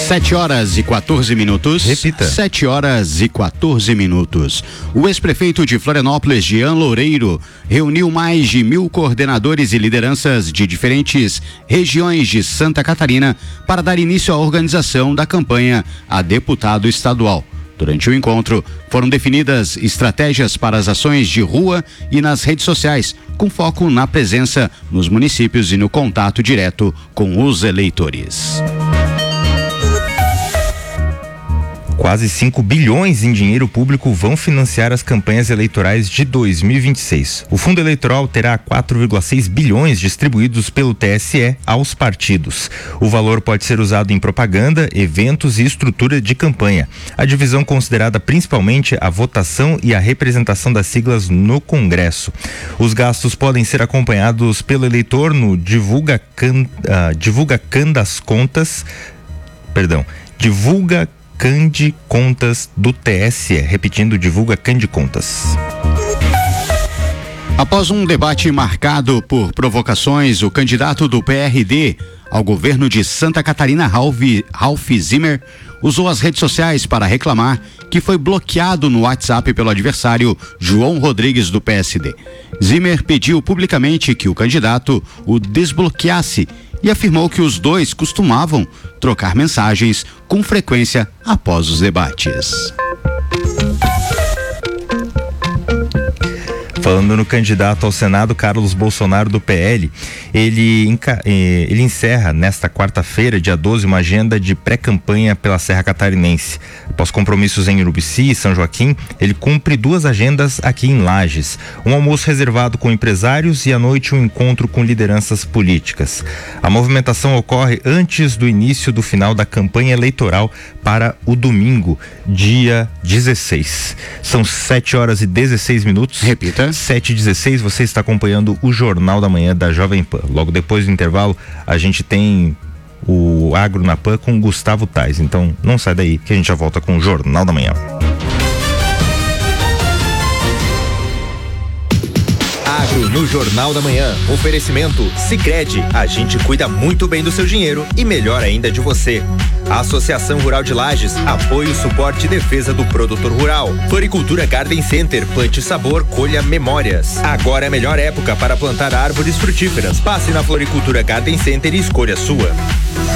7h14. Repita. 7h14. O ex-prefeito de Florianópolis, Jean Loureiro, reuniu mais de 1.000 coordenadores e lideranças de diferentes regiões de Santa Catarina para dar início à organização da campanha a deputado estadual. Durante o encontro, foram definidas estratégias para as ações de rua e nas redes sociais, com foco na presença nos municípios e no contato direto com os eleitores. Quase 5 bilhões em dinheiro público vão financiar as campanhas eleitorais de 2026. O fundo eleitoral terá 4,6 bilhões distribuídos pelo TSE aos partidos. O valor pode ser usado em propaganda, eventos e estrutura de campanha. A divisão considerada principalmente a votação e a representação das siglas no Congresso. Os gastos podem ser acompanhados pelo eleitor no Divulga Cande Contas do TSE. Repetindo, Divulga Cande Contas. Após um debate marcado por provocações, o candidato do PRD ao governo de Santa Catarina, Ralph Zimmer, usou as redes sociais para reclamar que foi bloqueado no WhatsApp pelo adversário João Rodrigues do PSD. Zimmer pediu publicamente que o candidato o desbloqueasse e afirmou que os dois costumavam trocar mensagens com frequência após os debates. Falando no candidato ao Senado, Carlos Bolsonaro, do PL, ele encerra nesta quarta-feira, dia 12, uma agenda de pré-campanha pela Serra Catarinense. Após compromissos em Urubici e São Joaquim, ele cumpre 2 agendas aqui em Lages. Um almoço reservado com empresários e à noite um encontro com lideranças políticas. A movimentação ocorre antes do início do final da campanha eleitoral para o domingo, dia 16. São 7h16. Repita. 7h16, você está acompanhando o Jornal da Manhã da Jovem Pan. Logo depois do intervalo, a gente tem o Agro na Pan com Gustavo Tais. Então, não sai daí que a gente já volta com o Jornal da Manhã. Agro no Jornal da Manhã. Oferecimento Sicredi. A gente cuida muito bem do seu dinheiro e melhor ainda de você. A Associação Rural de Lages, apoio, suporte e defesa do produtor rural. Floricultura Garden Center, plante sabor, colha memórias. Agora é a melhor época para plantar árvores frutíferas. Passe na Floricultura Garden Center e escolha a sua.